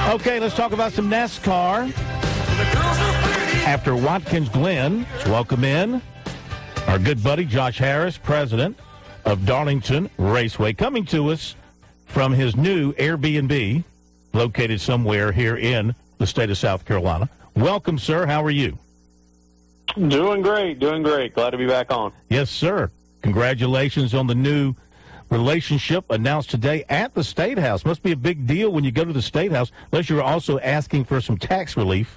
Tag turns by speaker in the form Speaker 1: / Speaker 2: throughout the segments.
Speaker 1: Okay, let's talk about some NASCAR. After Watkins Glen, let's welcome in our good buddy Josh Harris, president of Darlington Raceway, coming to us from his new Airbnb located somewhere here in the state of South Carolina. Welcome, sir. How are you?
Speaker 2: Doing great. Glad to be back on.
Speaker 1: Yes, sir. Congratulations on the new relationship announced today at the State House. Must be a big deal when you go to the State House, unless you're also asking for some tax relief.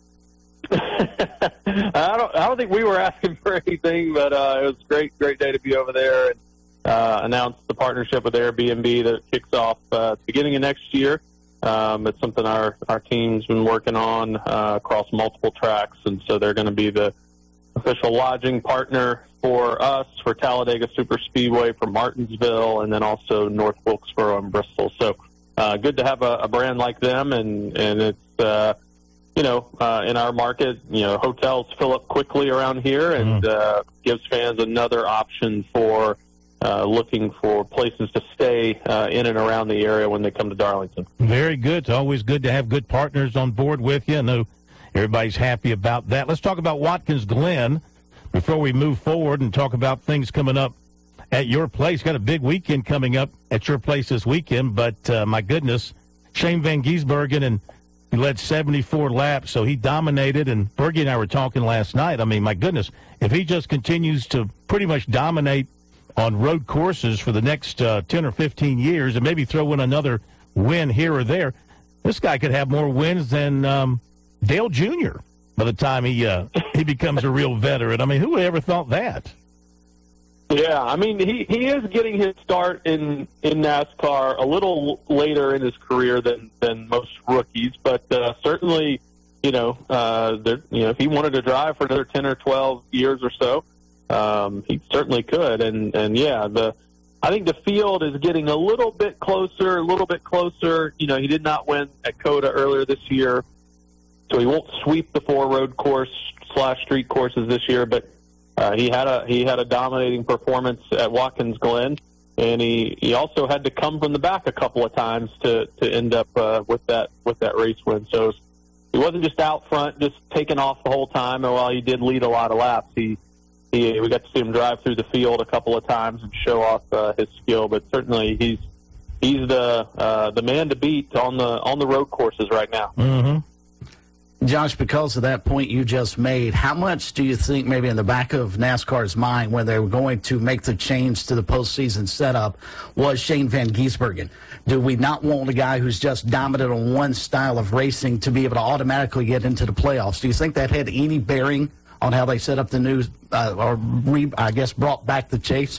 Speaker 2: I don't think we were asking for anything, but it was a great day to be over there and announce the partnership with Airbnb that kicks off at the beginning of next year. It's something our team's been working on across multiple tracks, and so they're going to be the official lodging partner for us, for Talladega Super Speedway, for Martinsville, and then also North Wilkesboro and Bristol. So good to have a brand like them, and it's, in our market, hotels fill up quickly around here and gives fans another option for looking for places to stay in and around the area when they come to Darlington.
Speaker 1: Very good. It's always good to have good partners on board with you. I know everybody's happy about that. Let's talk about Watkins Glen before we move forward and talk about things coming up at your place. Got a big weekend coming up at your place this weekend, but my goodness, Shane Van Gisbergen, and he led 74 laps, so he dominated, and Bergie and I were talking last night. I mean, my goodness, if he just continues to pretty much dominate on road courses for the next 10 or 15 years and maybe throw in another win here or there, this guy could have more wins than Dale Jr. by the time he becomes a real veteran. I mean, who would ever thought that?
Speaker 2: Yeah, I mean, he is getting his start in NASCAR a little later in his career than most rookies, but certainly, if he wanted to drive for another 10 or 12 years or so, he certainly could. And yeah, I think the field is getting a little bit closer. He did not win at COTA earlier this year, so he won't sweep the 4 road course / street courses this year, but he had a dominating performance at Watkins Glen, and he also had to come from the back a couple of times to end up with that race win. So he wasn't just out front, just taking off the whole time. And while he did lead a lot of laps, we got to see him drive through the field a couple of times and show off his skill. But certainly he's the man to beat on the road courses right now.
Speaker 1: Mm-hmm.
Speaker 3: Josh, because of that point you just made, how much do you think maybe in the back of NASCAR's mind when they were going to make the change to the postseason setup was Shane Van Gisbergen? Do we not want a guy who's just dominant on one style of racing to be able to automatically get into the playoffs? Do you think that had any bearing on how they set up the new, brought back the chase?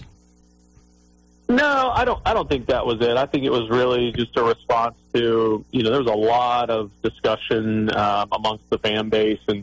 Speaker 2: No, I don't think that was it. I think it was really just a response to, there was a lot of discussion amongst the fan base, and,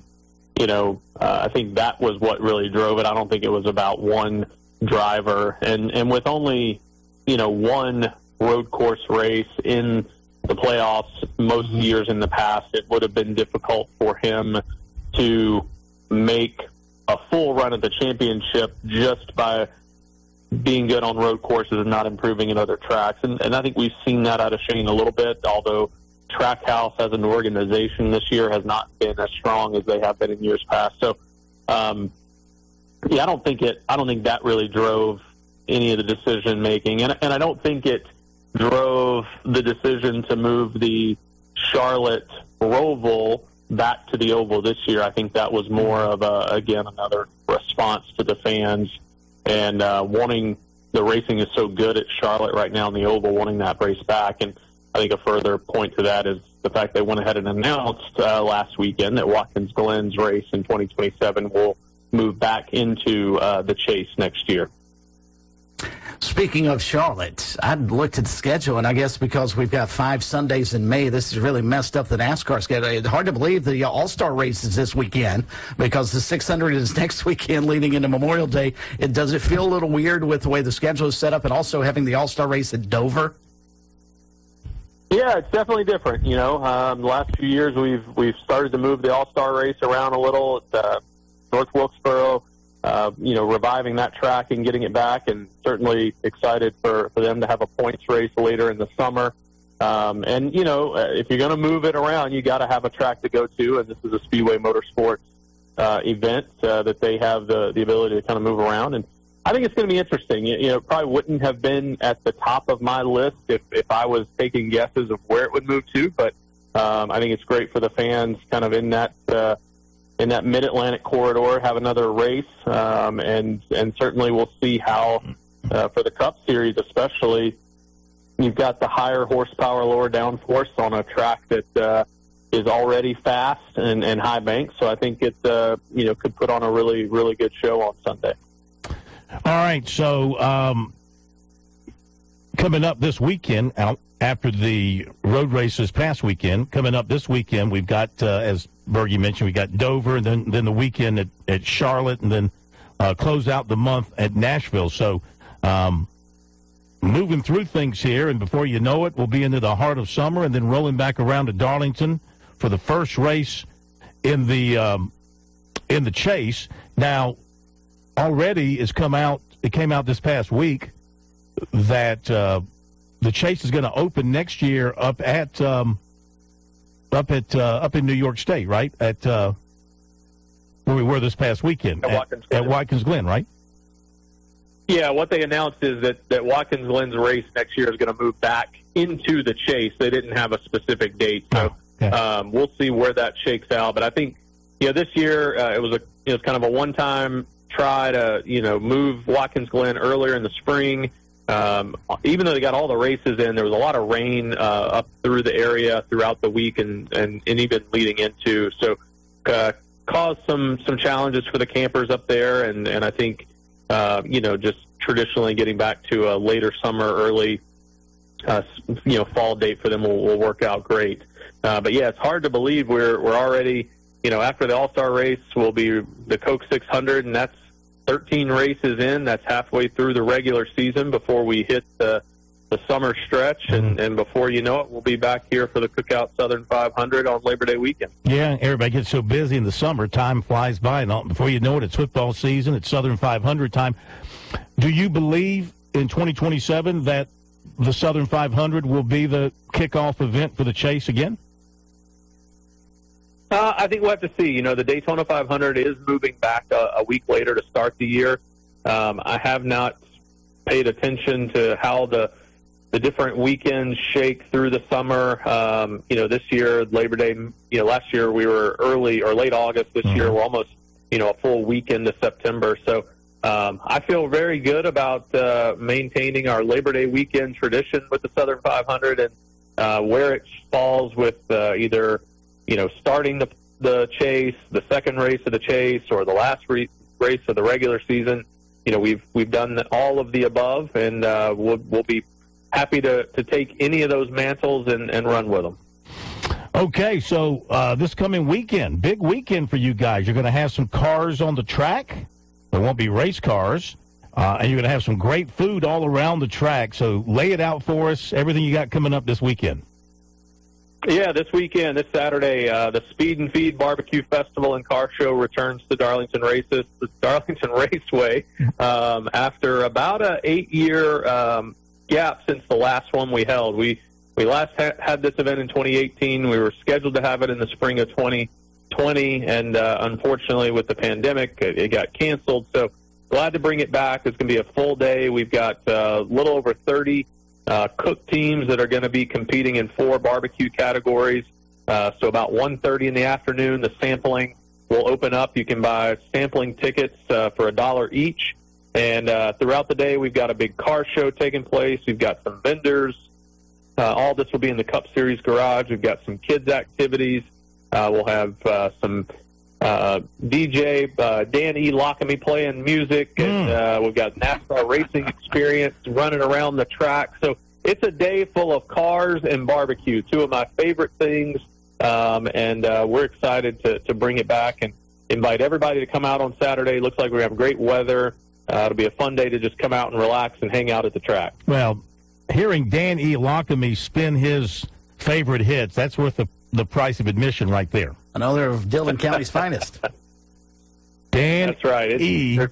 Speaker 2: I think that was what really drove it. I don't think it was about one driver. And with only, one road course race in the playoffs most years in the past, it would have been difficult for him to make a full run at the championship just by being good on road courses and not improving in other tracks. And I think we've seen that out of Shane a little bit, although Trackhouse as an organization this year has not been as strong as they have been in years past. So, I don't think that really drove any of the decision making. And I don't think it drove the decision to move the Charlotte Roval back to the Oval this year. I think that was more of another response to the fans and wanting the racing is so good at Charlotte right now in the Oval, wanting that race back. And I think a further point to that is the fact they went ahead and announced last weekend that Watkins Glen's race in 2027 will move back into the Chase next year.
Speaker 3: Speaking of Charlotte, I looked at the schedule, and I guess because we've got 5 Sundays in May, this has really messed up the NASCAR schedule. It's hard to believe the All-Star race is this weekend because the 600 is next weekend leading into Memorial Day. Does it feel a little weird with the way the schedule is set up and also having the All-Star race at Dover?
Speaker 2: Yeah, it's definitely different. The last few years we've started to move the All-Star race around a little at North Wilkesboro. Reviving that track and getting it back, and certainly excited for them to have a points race later in the summer. And, you know, if you're going to move it around, you got to have a track to go to, and this is a Speedway Motorsports event that they have the ability to kind of move around. And I think it's going to be interesting. You know, it probably wouldn't have been at the top of my list if I was taking guesses of where it would move to, but I think it's great for the fans kind of in that Mid-Atlantic corridor, have another race, and certainly we'll see how, for the Cup Series especially, you've got the higher horsepower, lower downforce on a track that is already fast and high banks. So I think it you know, could put on a really, really good show on Sunday.
Speaker 1: All right, so coming up this weekend, after the road races past weekend, coming up this weekend, we've got, as Bergie mentioned, we got Dover, and then the weekend at Charlotte, and then close out the month at Nashville. So moving through things here, and before you know it, we'll be into the heart of summer, and then rolling back around to Darlington for the first race in the Chase. Now, already it came out this past week that the Chase is going to open next year up in New York State, right? At where we were this past weekend at Watkins Glen, right?
Speaker 2: Yeah, what they announced is that Watkins Glen's race next year is going to move back into the Chase. They didn't have a specific date, so we'll see where that shakes out. But I think, you know, this year it was kind of a one-time try to, you know, move Watkins Glen earlier in the spring. Even though they got all the races in, there was a lot of rain up through the area throughout the week and even leading into. So caused some challenges for the campers up there. And I think, you know, just traditionally getting back to a later summer, early, you know, fall date for them will work out great. But, yeah, it's hard to believe we're already, you know, after the All-Star race will be the Coke 600, and that's 13 races in. That's halfway through the regular season before we hit the summer stretch, and before you know it, we'll be back here for the Cookout Southern 500 on Labor Day weekend.
Speaker 1: Yeah, everybody gets so busy in the summer, time flies by, and before you know it, it's football season, it's Southern 500 time. Do you believe in 2027 that the Southern 500 will be the kickoff event for the Chase again?
Speaker 2: I think we'll have to see. You know, the Daytona 500 is moving back a week later to start the year. I have not paid attention to how the different weekends shake through the summer. You know, this year, Labor Day, you know, last year we were early or late August. This year we're almost, you know, a full week into September. So I feel very good about maintaining our Labor Day weekend tradition with the Southern 500 and where it falls with either, you know, starting the Chase, the second race of the Chase, or the last race of the regular season. You know, we've done all of the above, and we'll be happy to take any of those mantles and run with them.
Speaker 1: Okay, so this coming weekend, big weekend for you guys. You're going to have some cars on the track. There won't be race cars, and you're going to have some great food all around the track. So lay it out for us, everything you got coming up this weekend.
Speaker 2: Yeah, this weekend, this Saturday, the Speed and Feed Barbecue Festival and Car Show returns to Darlington Raceway after about an 8-year gap since the last one we held. We last had this event in 2018. We were scheduled to have it in the spring of 2020, and unfortunately with the pandemic, it got canceled. So glad to bring it back. It's going to be a full day. We've got a little over 30 cook teams that are going to be competing in 4 barbecue categories. So about 1:30 in the afternoon, the sampling will open up. You can buy sampling tickets for $1 each. And throughout the day, we've got a big car show taking place. We've got some vendors. All this will be in the Cup Series garage. We've got some kids' activities. We'll have some DJ Dan E. Lockamy playing music, and we've got NASCAR racing experience running around the track. So it's a day full of cars and barbecue, 2 of my favorite things, and we're excited to bring it back and invite everybody to come out on Saturday. Looks like we have great weather. It'll be a fun day to just come out and relax and hang out at the track.
Speaker 1: Well, hearing Dan E. Lockamy spin his favorite hits, that's worth the price of admission right there.
Speaker 3: Another of Dillon County's finest.
Speaker 1: Dan,
Speaker 2: that's right.
Speaker 1: there's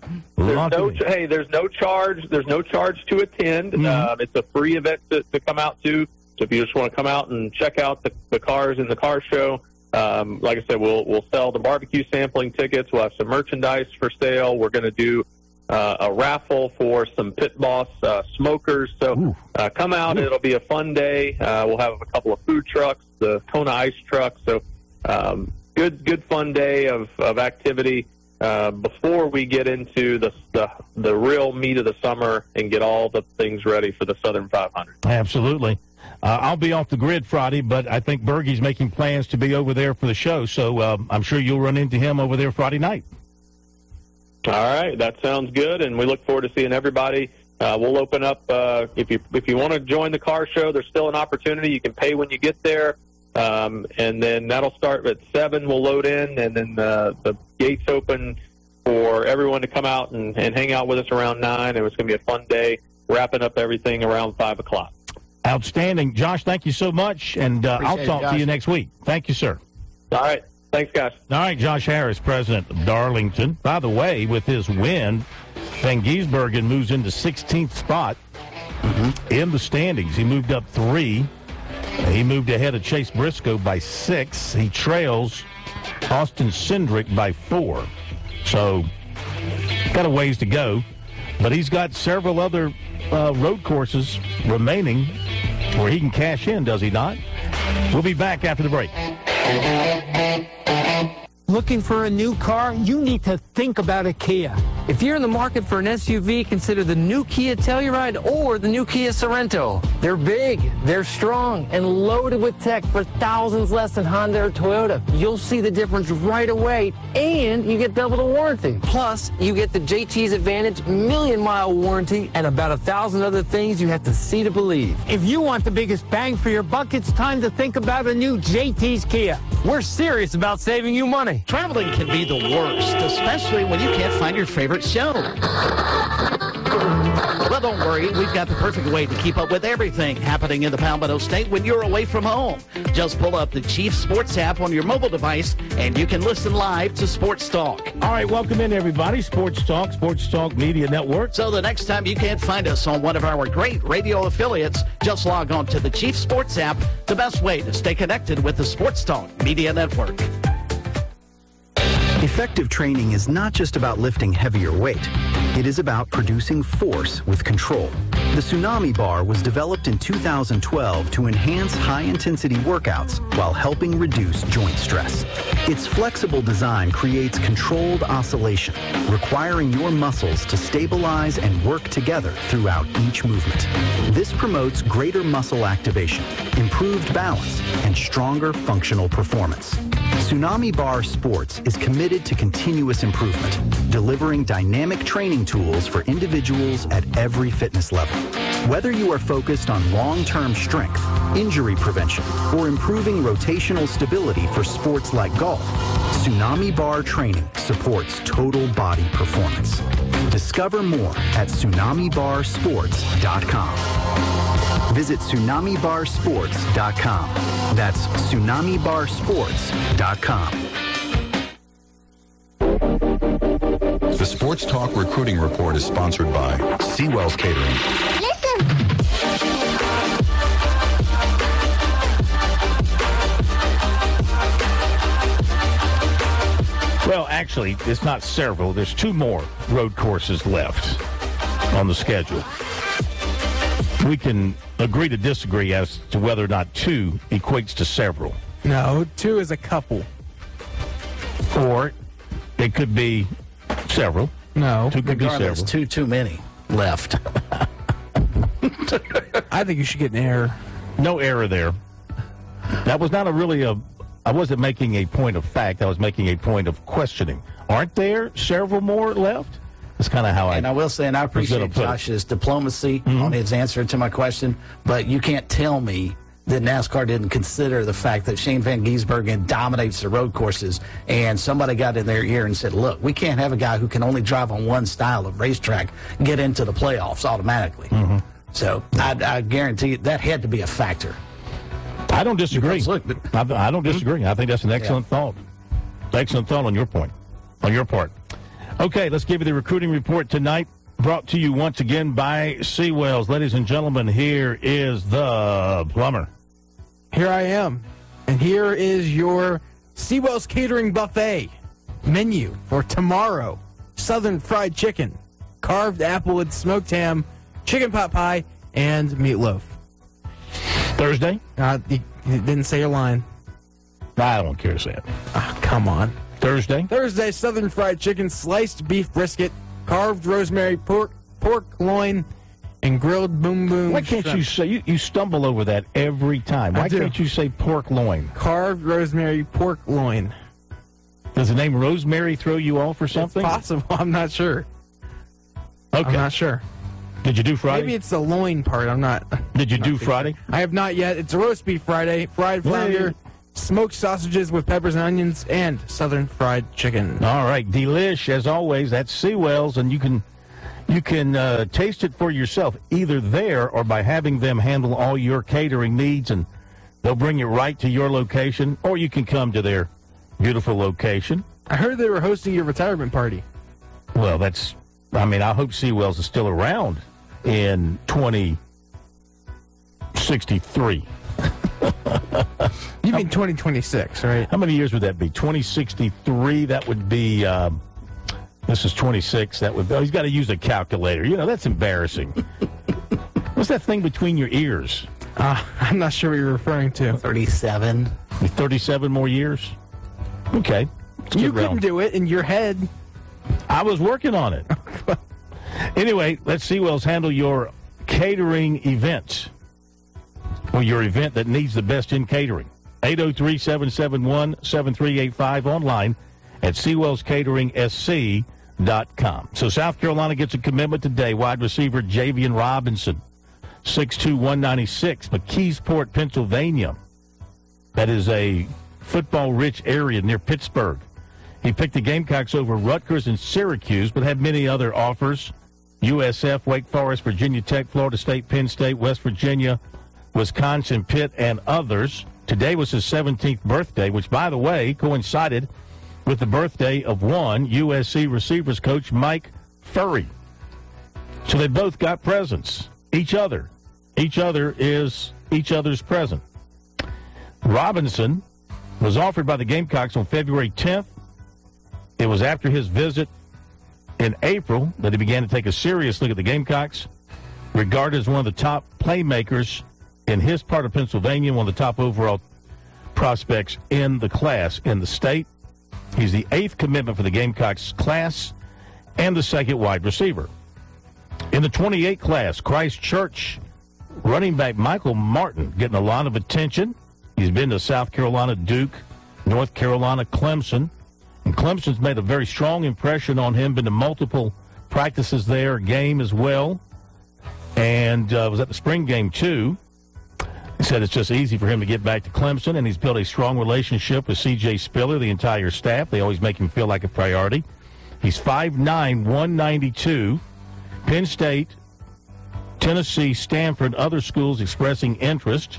Speaker 2: no charge. There's no charge to attend. It's a free event to come out to. So if you just want to come out and check out the cars in the car show, like I said, we'll sell the barbecue sampling tickets. We'll have some merchandise for sale. We're going to do a raffle for some Pit Boss smokers. So come out. It'll be a fun day. We'll have a couple of food trucks, the Kona Ice truck. So good fun day of activity before we get into the real meat of the summer and get all the things ready for the Southern 500.
Speaker 1: Absolutely. I'll be off the grid Friday, but I think Bergie's making plans to be over there for the show, so I'm sure you'll run into him over there Friday night.
Speaker 2: All right, that sounds good, and we look forward to seeing everybody. We'll open up if you want to join the car show. There's still an opportunity. You can pay when you get there, and then that'll start at 7. We'll load in, and then the gates open for everyone to come out and hang out with us around 9. It was going to be a fun day, wrapping up everything around 5 o'clock.
Speaker 1: Outstanding. Josh, thank you so much, and I'll talk to you next week. Thank you, sir.
Speaker 2: All right. Thanks, guys.
Speaker 1: All right, Josh Harris, president of Darlington. By the way, with his win, Van Gisbergen moves into 16th spot in the standings. He moved up 3. He moved ahead of Chase Briscoe by 6. He trails Austin Cindric by 4. So, got a ways to go. But he's got several other road courses remaining where he can cash in, does he not? We'll be back after the break.
Speaker 4: Looking for a new car? You need to think about a Kia. If you're in the market for an SUV, consider the new Kia Telluride or the new Kia Sorento. They're big, they're strong, and loaded with tech for thousands less than Honda or Toyota. You'll see the difference right away, and you get double the warranty. Plus, you get the JT's Advantage million-mile warranty and about 1,000 other things you have to see to believe.
Speaker 5: If you want the biggest bang for your buck, it's time to think about a new JT's Kia. We're serious about saving you money.
Speaker 3: Traveling can be the worst, especially when you can't find your favorite show. Well, don't worry. We've got the perfect way to keep up with everything happening in the Palmetto State when you're away from home. Just pull up the Chief Sports app on your mobile device, and you can listen live to Sports Talk.
Speaker 1: All right, welcome in, everybody. Sports Talk Media Network.
Speaker 3: So the next time you can't find us on one of our great radio affiliates, just log on to the Chief Sports app, the best way to stay connected with the Sports Talk Media Network.
Speaker 6: Effective training is not just about lifting heavier weight. It is about producing force with control. The Tsunami Bar was developed in 2012 to enhance high-intensity workouts while helping reduce joint stress. Its flexible design creates controlled oscillation, requiring your muscles to stabilize and work together throughout each movement. This promotes greater muscle activation, improved balance, and stronger functional performance. Tsunami Bar Sports is committed to continuous improvement, delivering dynamic training tools for individuals at every fitness level. Whether you are focused on long-term strength, injury prevention, or improving rotational stability for sports like golf, Tsunami Bar training supports total body performance. Discover more at TsunamiBarSports.com. Visit TsunamiBarSports.com. That's TsunamiBarSports.com.
Speaker 7: The Sports Talk Recruiting Report is sponsored by Seawell's Catering.
Speaker 8: Listen!
Speaker 1: Well, actually, it's not several. There's 2 more road courses left on the schedule. We can agree to disagree as to whether or not 2 equates to several.
Speaker 5: No, 2 is a couple.
Speaker 1: Or it could be several.
Speaker 5: No.
Speaker 1: 2 could be
Speaker 3: Regardless,
Speaker 1: several.
Speaker 3: too many left.
Speaker 5: I think you should get an error.
Speaker 1: No error there. That was not I wasn't making a point of fact. I was making a point of questioning. Aren't there several more left? That's kind of how
Speaker 3: And I will say, and I appreciate Josh's diplomacy on his answer to my question, but you can't tell me that NASCAR didn't consider the fact that Shane Van Gisbergen dominates the road courses, and somebody got in their ear and said, look, we can't have a guy who can only drive on one style of racetrack get into the playoffs automatically. So I guarantee you that had to be a factor.
Speaker 1: I don't disagree.
Speaker 3: Because, look,
Speaker 1: I don't disagree. I think that's an excellent thought. Excellent thought on your part. Okay, let's give you the recruiting report tonight. brought to you once again by Seawells. Ladies and gentlemen, here is the plumber.
Speaker 8: Here I am. And here is your Seawells Catering Buffet menu for tomorrow. Southern fried chicken, carved applewood smoked ham, chicken pot pie, and meatloaf.
Speaker 1: Thursday?
Speaker 8: You didn't say your line.
Speaker 1: I don't care to say it.
Speaker 8: Oh, come on.
Speaker 1: Thursday?
Speaker 8: Thursday, southern fried chicken, sliced beef brisket, carved rosemary pork loin, and grilled boom boom.
Speaker 1: Why can't you say, you stumble over that every time. Why can't you say pork loin?
Speaker 8: Carved rosemary pork loin.
Speaker 1: Does the name Rosemary throw you off or something?
Speaker 8: It's possible. I'm not sure.
Speaker 1: Okay.
Speaker 8: I'm not sure.
Speaker 1: Did you do Friday?
Speaker 8: Maybe it's the loin part. I'm not.
Speaker 1: Did you do Friday?
Speaker 8: I have not yet. It's a roast beef Friday, fried flounder, smoked sausages with peppers and onions, and southern fried chicken.
Speaker 1: All right. Delish, as always. That's Seawells, and you can taste it for yourself, either there or by having them handle all your catering needs, and they'll bring it right to your location, or you can come to their beautiful location.
Speaker 8: I heard they were hosting your retirement party.
Speaker 1: Well, I hope Seawells is still around in 2063.
Speaker 8: You mean 2026, right?
Speaker 1: How many years would that be? 2063, that would be, this is 26, that would be, he's got to use a calculator. That's embarrassing. What's that thing between your ears?
Speaker 8: I'm not sure what you're referring to.
Speaker 3: 37.
Speaker 1: 37 more years? Okay.
Speaker 8: You couldn't do it in your head.
Speaker 1: I was working on it. Anyway, let Seawells handle your catering events, or your event that needs the best in catering. 803-771-7385, online at SeawellsCateringSC.com. So South Carolina gets a commitment today. Wide receiver Javian Robinson, 6'2", 196. McKeesport, Pennsylvania. That is a football-rich area near Pittsburgh. He picked the Gamecocks over Rutgers and Syracuse, but had many other offers. USF, Wake Forest, Virginia Tech, Florida State, Penn State, West Virginia, Wisconsin, Pitt, and others. Today was his 17th birthday, which, by the way, coincided with the birthday of one USC receivers coach, Mike Furry. So they both got presents. Each other. Each other is each other's present. Robinson was offered by the Gamecocks on February 10th. It was after his visit in April that he began to take a serious look at the Gamecocks, regarded as one of the top playmakers in his part of Pennsylvania, one of the top overall prospects in the class in the state. He's the 8th commitment for the Gamecocks class and the 2nd wide receiver. In the 28 class, Christ Church running back Michael Martin getting a lot of attention. He's been to South Carolina, Duke, North Carolina, Clemson. And Clemson's made a very strong impression on him, been to multiple practices there, game as well, and was at the spring game too. He said it's just easy for him to get back to Clemson, and he's built a strong relationship with C.J. Spiller, the entire staff. They always make him feel like a priority. He's 5'9", 192. Penn State, Tennessee, Stanford, other schools expressing interest.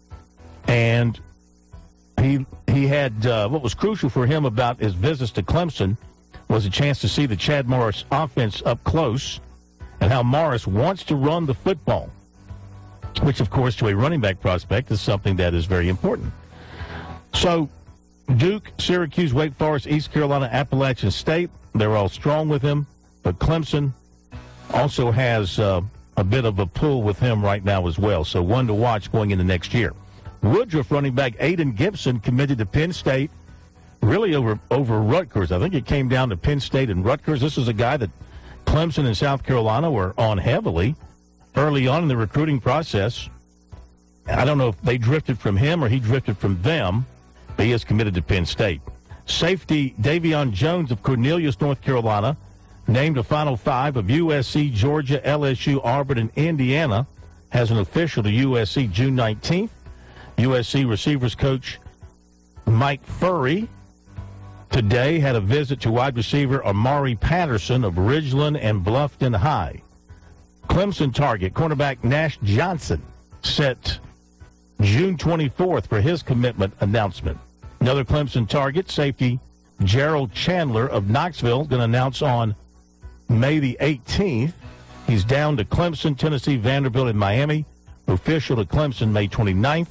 Speaker 1: And he had what was crucial for him about his visits to Clemson was a chance to see the Chad Morris offense up close and how Morris wants to run the football, which, of course, to a running back prospect is something that is very important. So Duke, Syracuse, Wake Forest, East Carolina, Appalachian State, they're all strong with him, but Clemson also has a bit of a pull with him right now as well, so one to watch going into next year. Woodruff running back Aiden Gibson committed to Penn State, really over Rutgers. I think it came down to Penn State and Rutgers. This is a guy that Clemson and South Carolina were on heavily early on in the recruiting process. I don't know if they drifted from him or he drifted from them, but he is committed to Penn State. Safety Davion Jones of Cornelius, North Carolina, named a Final Five of USC, Georgia, LSU, Auburn, and Indiana, has an official to USC June 19th. USC receivers coach Mike Furry today had a visit to wide receiver Amari Patterson of Ridgeland and Bluffton High. Clemson target cornerback Nash Johnson set June 24th for his commitment announcement. Another Clemson target, safety Gerald Chandler of Knoxville, going to announce on May the 18th. He's down to Clemson, Tennessee, Vanderbilt, and Miami. Official to Clemson May 29th.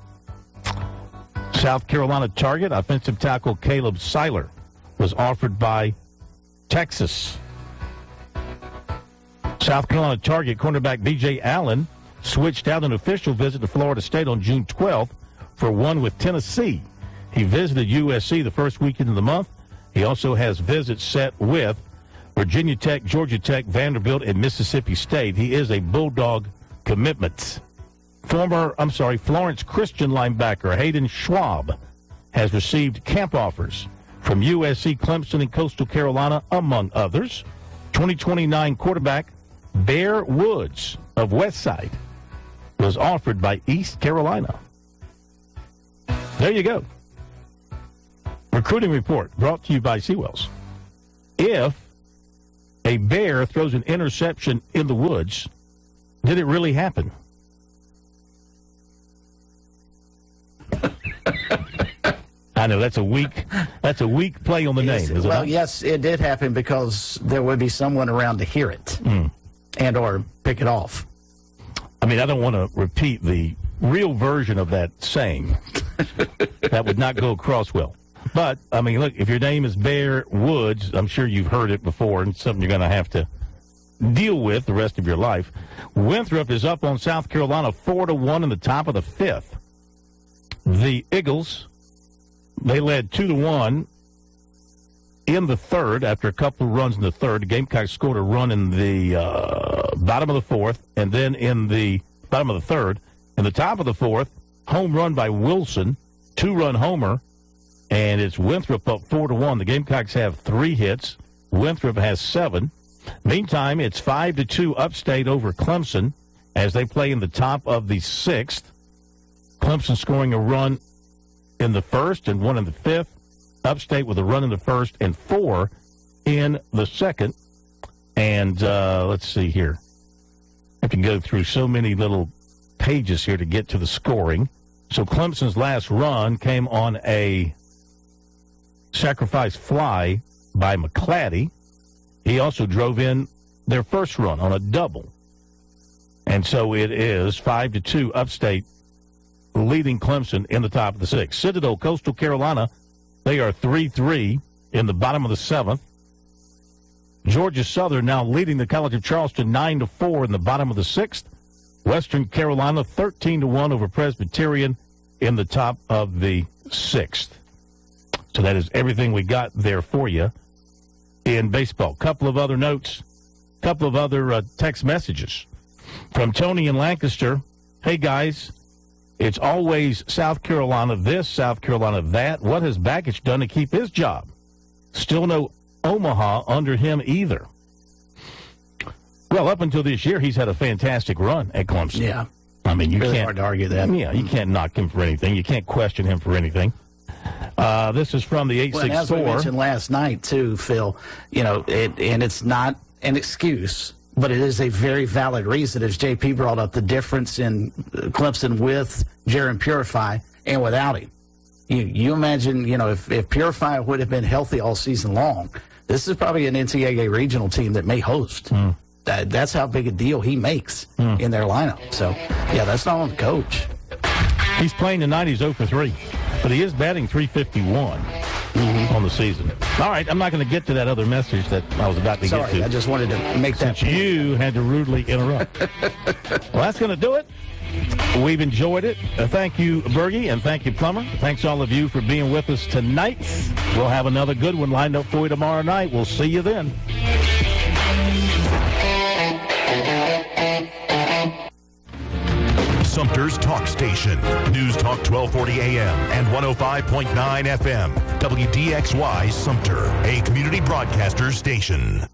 Speaker 1: South Carolina target, offensive tackle Caleb Seiler, was offered by Texas. South Carolina target, cornerback B.J. Allen, switched out an official visit to Florida State on June 12th for one with Tennessee. He visited USC the first weekend of the month. He also has visits set with Virginia Tech, Georgia Tech, Vanderbilt, and Mississippi State. He is a Bulldog commitment. Florence Christian linebacker Hayden Schwab has received camp offers from USC, Clemson, and Coastal Carolina, among others. 2029 quarterback Bear Woods of Westside was offered by East Carolina. There you go. Recruiting report brought to you by Seawells. If a bear throws an interception in the woods, did it really happen? I know that's a weak play on the name, is it?
Speaker 3: Well,
Speaker 1: not?
Speaker 3: yes, it did happen because there would be someone around to hear it and or pick it off.
Speaker 1: I mean, I don't want to repeat the real version of that saying. That would not go across well. But, I mean, look, if your name is Bear Woods, I'm sure you've heard it before, and it's something you're going to have to deal with the rest of your life. Winthrop is up on South Carolina 4-1 in the top of the fifth. The Eagles, they led 2-1 in the third after a couple of runs in the third. The Gamecocks scored a run in the bottom of the fourth, and then in the bottom of the third. In the top of the fourth, home run by Wilson, two-run homer, and it's Winthrop up 4-1. The Gamecocks have 3 hits. Winthrop has 7. Meantime, it's 5-2 Upstate over Clemson as they play in the top of the sixth. Clemson scoring a run in the first and one in the fifth. Upstate with a run in the first and 4 in the second. And let's see here. I can go through so many little pages here to get to the scoring. So Clemson's last run came on a sacrifice fly by McClatty. He also drove in their first run on a double. And so it is 5-2 Upstate leading Clemson in the top of the sixth. Citadel, Coastal Carolina, they are 3-3 in the bottom of the seventh. Georgia Southern now leading the College of Charleston 9-4 in the bottom of the sixth. Western Carolina 13-1 over Presbyterian in the top of the sixth. So that is everything we got there for you in baseball. Couple of other notes, couple of other text messages from Tony in Lancaster. Hey, guys, it's always South Carolina this, South Carolina that. What has Bakich done to keep his job? Still no Omaha under him either. Well, up until this year, he's had a fantastic run at Clemson.
Speaker 3: Yeah.
Speaker 1: I mean, you
Speaker 3: really
Speaker 1: can't
Speaker 3: hard to argue that.
Speaker 1: Yeah, you can't knock him for anything. You can't question him for anything. This is from the 864.
Speaker 3: Well, as we mentioned last night, too, Phil, you know, and it's not an excuse, but it is a very valid reason, as JP brought up, the difference in Clemson with Jaron Purify and without him. You imagine, you know, if Purify would have been healthy all season long, this is probably an NCAA regional team that may host. That's how big a deal he makes in their lineup. So, yeah, that's not on the coach.
Speaker 1: He's playing tonight. He's 0 for 3. But he is batting .351 on the season. All right, I'm not going to get to that other message that I was about to get to.
Speaker 3: I just wanted to make that
Speaker 1: since you had to rudely interrupt. Well, that's going to do it. We've enjoyed it. Thank you, Bergie, and thank you, Plummer. Thanks all of you for being with us tonight. We'll have another good one lined up for you tomorrow night. We'll see you then.
Speaker 9: Sumter's Talk Station. News Talk 1240 AM and 105.9 FM. WDXY Sumter, a community broadcaster station.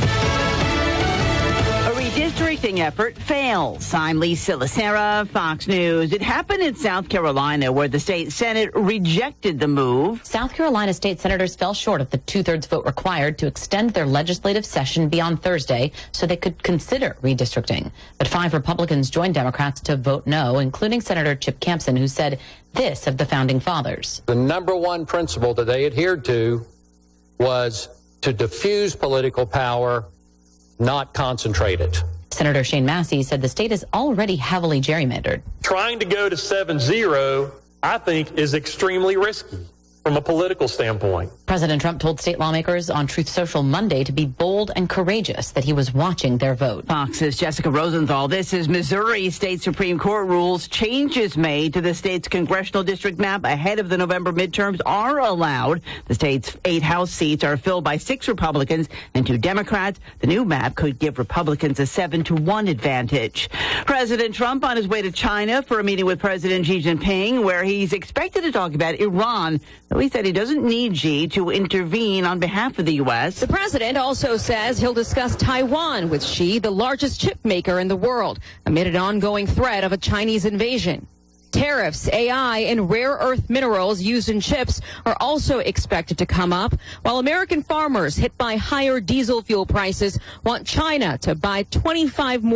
Speaker 10: A redistricting effort fails. I'm Lisa Lacera, Fox News. It happened in South Carolina where the state Senate rejected the move.
Speaker 11: South Carolina state senators fell short of the 2/3 vote required to extend their legislative session beyond Thursday so they could consider redistricting. But 5 Republicans joined Democrats to vote no, including Senator Chip Campson, who said this of the Founding Fathers.
Speaker 12: The number one principle that they adhered to was to diffuse political power, not concentrated.
Speaker 11: Senator Shane Massey said the state is already heavily gerrymandered.
Speaker 12: Trying to go to 7-0, I think, is extremely risky from a political standpoint.
Speaker 11: President Trump told state lawmakers on Truth Social Monday to be bold and courageous, that he was watching their vote.
Speaker 10: Fox's Jessica Rosenthal. This is Missouri State Supreme Court rules. Changes made to the state's congressional district map ahead of the November midterms are allowed. The state's 8 House seats are filled by 6 Republicans and 2 Democrats. The new map could give Republicans a 7-1 advantage. President Trump on his way to China for a meeting with President Xi Jinping, where he's expected to talk about Iran. Though he said he doesn't need Xi to intervene on behalf of the U.S.
Speaker 13: The president also says he'll discuss Taiwan with Xi, the largest chip maker in the world, amid an ongoing threat of a Chinese invasion. Tariffs, AI, and rare earth minerals used in chips are also expected to come up, while American farmers hit by higher diesel fuel prices want China to buy 25 more